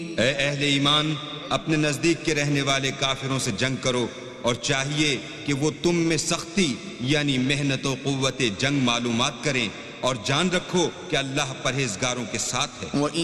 ए अहले ईमान, अपने नजदीक के रहने वाले काफिरों से जंग करो और चाहिए कि वो तुम में सख्ती यानी मेहनत और कुव्वत जंग मालूमात करें और जान रखो कि अल्लाह परहेजगारों के साथ है।